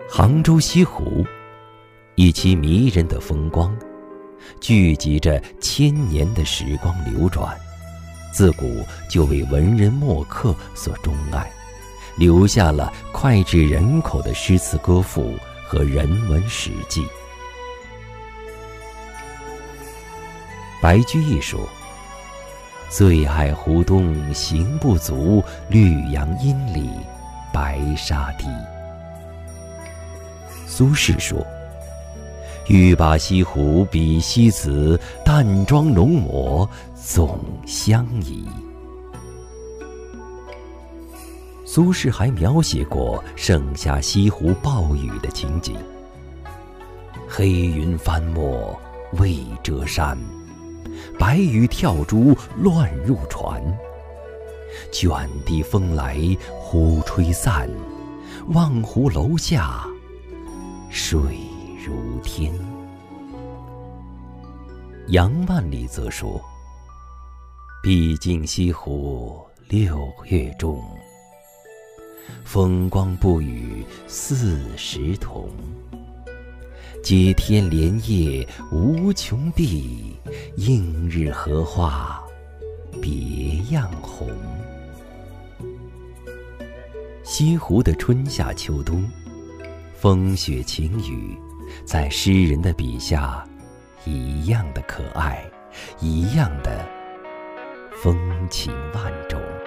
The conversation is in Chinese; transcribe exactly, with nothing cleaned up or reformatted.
杭州西湖，一其迷人的风光，聚集着千年的时光流转，自古就为文人墨客所钟爱，留下了脍炙人口的诗词歌赋和人文史记。白居易说：“醉爱湖东行不足，绿杨阴里白沙堤。”苏轼说：“欲把西湖比西子，淡妆浓抹总相宜。”苏轼还描写过盛夏西湖暴雨的情景：“黑云翻墨未遮山，白雨跳珠乱入船。卷地风来忽吹散，望湖楼下水如天。”杨万里则说：“毕竟西湖六月中，风光不与四时同。接天莲叶无穷碧，映日荷花别样红。”西湖的春夏秋冬，风雪晴雨，在诗人的笔下一样的可爱，一样的风情万种。